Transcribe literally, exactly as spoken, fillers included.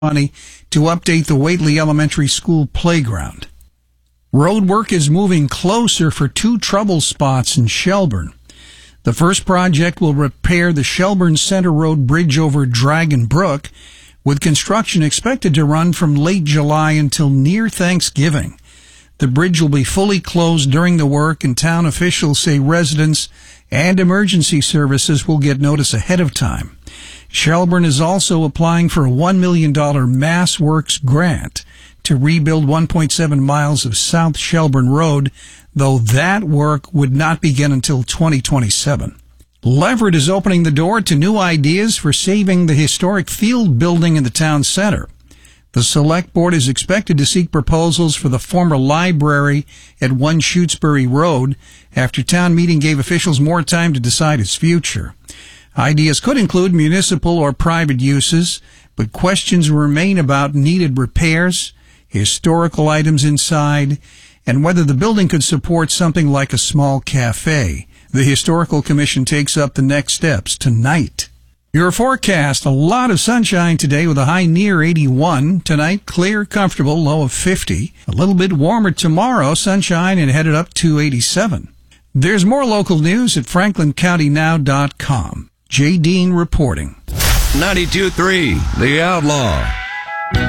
money to update the Whately Elementary School playground. Road work is moving closer for two trouble spots in Shelburne. The first project will repair the Shelburne Center Road Bridge over Dragon Brook, with construction expected to run from late July until near Thanksgiving. The bridge will be fully closed during the work, and town officials say residents and emergency services will get notice ahead of time. Shelburne is also applying for a one million dollars Mass Works grant to rebuild one point seven miles of South Shelburne Road, though that work would not begin until twenty twenty-seven. Leverett is opening the door to new ideas for saving the historic field building in the town center. The Select Board is expected to seek proposals for the former library at one Shutesbury Road after town meeting gave officials more time to decide its future. Ideas could include municipal or private uses, but questions remain about needed repairs, historical items inside, and whether the building could support something like a small cafe. The Historical Commission takes up the next steps tonight. Your forecast, a lot of sunshine today with a high near eighty-one. Tonight, clear, comfortable, low of fifty. A little bit warmer tomorrow, sunshine, and headed up to eighty-seven. There's more local news at franklin county now dot com. Jay Dean reporting. ninety-two point three, The Outlaw.